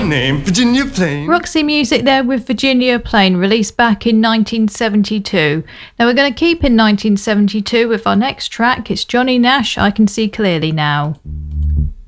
name? Virginia Plain? Roxy Music there with Virginia Plain, released back in 1972. Now we're going to keep in 1972 with our next track. It's Johnny Nash, I Can See Clearly Now.